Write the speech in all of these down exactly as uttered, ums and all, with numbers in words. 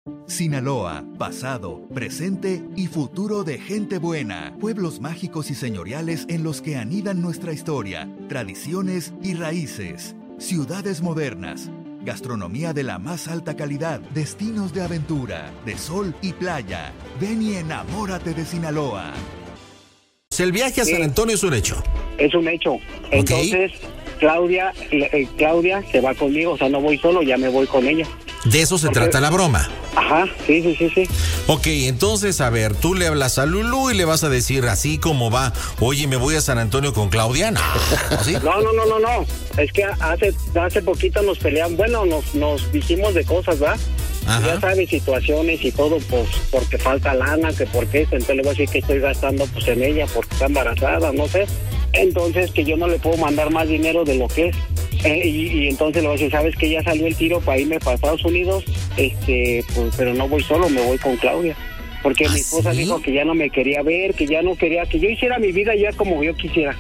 Sinaloa, pasado, presente y futuro de gente buena. Pueblos mágicos y señoriales en los que anidan nuestra historia, tradiciones y raíces. Ciudades modernas. Gastronomía de la más alta calidad. Destinos de aventura, de sol y playa. Ven y enamórate de Sinaloa. El viaje a San Antonio es un hecho. Es un hecho. Entonces, okay. Claudia, eh, Claudia se va conmigo, o sea, no voy solo, ya me voy con ella. De eso se Porque... trata la broma. Ajá, sí, sí, sí, sí. Ok, entonces, a ver, tú le hablas a Lulú y le vas a decir así como va, oye, ¿me voy a San Antonio con Claudia? No, ¿sí? No, no, no, no, no. Es que hace, hace poquito nos peleamos, bueno, nos, nos dijimos de cosas, ¿verdad? Ajá. Ya sabes, situaciones y todo, pues, porque falta lana, que por qué, entonces le voy a decir que estoy gastando, pues, en ella, porque está embarazada, no sé. Entonces, que yo no le puedo mandar más dinero de lo que es. Eh, y, y entonces le voy a decir, ¿sabes que ya salió el tiro para irme para Estados Unidos? Este, pues, pero no voy solo, me voy con Claudia. Porque ¿Ah, mi esposa sí? dijo que ya no me quería ver, que ya no quería, que yo hiciera mi vida ya como yo quisiera.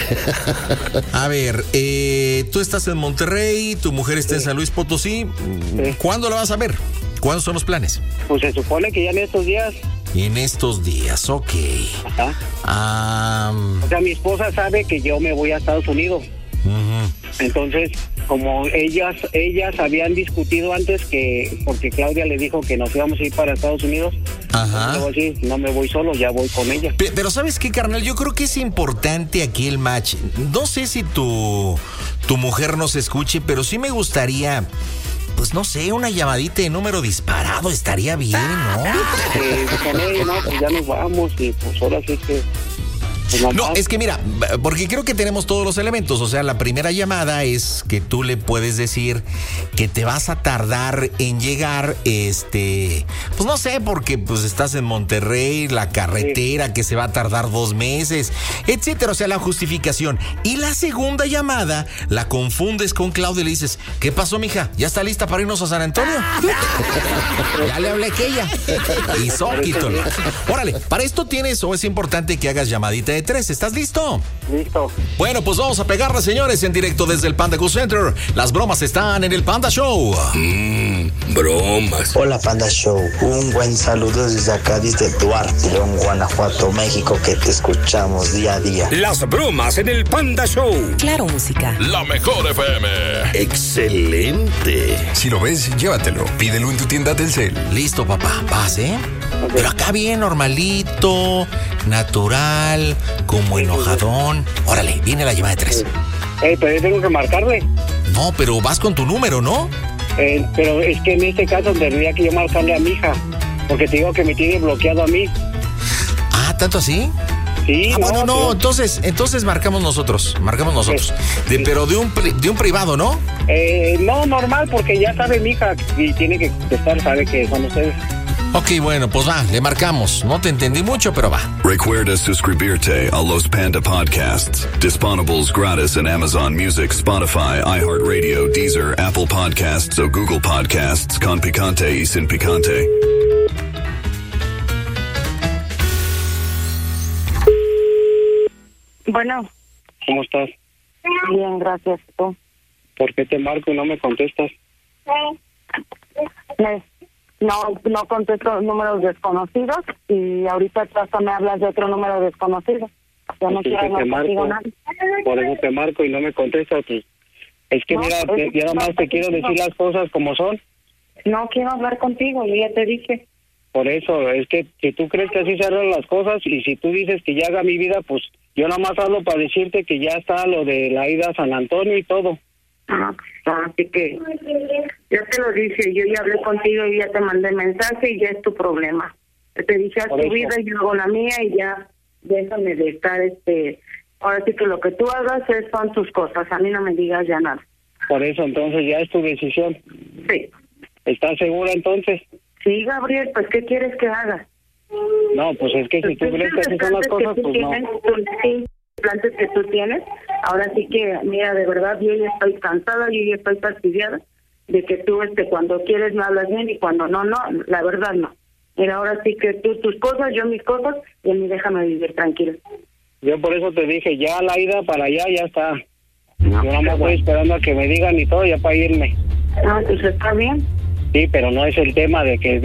A ver, eh, tú estás en Monterrey, tu mujer está sí. en San Luis Potosí. Sí. ¿Cuándo la vas a ver? ¿Cuándo son los planes? Pues se supone que ya en estos días. En estos días, ok. Ajá. Um... O sea, mi esposa sabe que yo me voy a Estados Unidos. Uh-huh. Entonces, como ellas ellas habían discutido antes que, porque Claudia le dijo que nos íbamos a ir para Estados Unidos. Ajá. Le voy a decir, no me voy solo, ya voy con ella. Pero, pero ¿sabes qué, carnal? Yo creo que es importante aquí el match. No sé si tu, tu mujer nos escuche, pero sí me gustaría... Pues no sé, una llamadita de número disparado estaría bien, ¿no? Eh, con él, no, pues ya nos vamos y pues ahora sí que... Pues no, es que mira, porque creo que tenemos todos los elementos. O sea, la primera llamada es que tú le puedes decir que te vas a tardar en llegar, este, pues no sé, porque pues estás en Monterrey, la carretera, sí. que se va a tardar dos meses, etcétera. O sea, la justificación. Y la segunda llamada la confundes con Claudia y le dices, ¿qué pasó, mija? ¿Ya está lista para irnos a San Antonio? Ya le hablé que ella. Y soquito. Órale, para esto tienes o es importante que hagas llamadita de tres. ¿Estás listo? Listo. Bueno, pues vamos a pegarle, señores, en directo desde el Panda Cool Center. Las bromas están en el Panda Show. Mmm, bromas. Hola, Panda Show. Un buen saludo desde acá, desde Duarte, León, Guanajuato, México, que te escuchamos día a día. Las bromas en el Panda Show. Claro, música. La mejor F M. Excelente. Si lo ves, llévatelo. Pídelo en tu tienda Telcel. Listo, papá. Vas, ¿eh? Okay. Pero acá bien normalito, natural, como enojadón. Órale, viene la llamada de tres. Eh, pero yo tengo que marcarle. No, pero vas con tu número, ¿no? Eh, pero es que en este caso tendría que yo marcarle a mi hija, porque te digo que me tiene bloqueado a mí. Ah, ¿tanto así? Sí. Ah, no, bueno, no, pero... entonces, entonces marcamos nosotros, marcamos nosotros. Sí. De, pero de un de un privado, ¿no? Eh, no, normal, porque ya sabe mi hija y tiene que contestar, sabe que son ustedes. Ok, bueno, pues va, le marcamos. No te entendí mucho, pero va. Recuerda suscribirte a los Panda Podcasts. Disponibles gratis en Amazon Music, Spotify, iHeartRadio, Deezer, Apple Podcasts o Google Podcasts con picante y sin picante. Bueno. ¿Cómo estás? Bien, gracias. ¿Tú? ¿Por qué te marco y no me contestas? Me... No, no contesto números desconocidos y ahorita hasta me hablas de otro número desconocido. Yo no quiero hablar contigo nada. Por eso te marco y no me contestas. Pues. Es que no, mira, te, yo nada más no, te quiero decir las cosas como son. No quiero hablar contigo, yo ya te dije. Por eso, es que si tú crees que así se arreglan las cosas y si tú dices que ya haga mi vida, pues yo nada más hablo para decirte que ya está lo de la ida a San Antonio y todo. Ah, así que ya te lo dije, yo ya hablé contigo y ya te mandé mensaje y ya es tu problema. Te dije a tu vida y yo hago la mía y ya déjame de estar, este, ahora sí que lo que tú hagas es, son tus cosas, a mí no me digas ya nada. Por eso entonces ya es tu decisión. Sí. ¿Estás segura entonces? Sí, Gabriel, pues ¿qué quieres que haga? No, pues es que si tú crees que así son las cosas, pues no. Sí. Plantes que tú tienes, ahora sí que, mira, de verdad, yo ya estoy cansada, yo ya estoy fastidiada de que tú, este, cuando quieres me hablas bien y cuando no, no, la verdad no. Mira, ahora sí que tú tus cosas, yo mis cosas, y a mí déjame vivir tranquilo. Yo por eso te dije, ya la ida para allá ya está. No, yo no me voy esperando a que me digan y todo ya para irme. No, pues está bien. Sí, pero no es el tema de que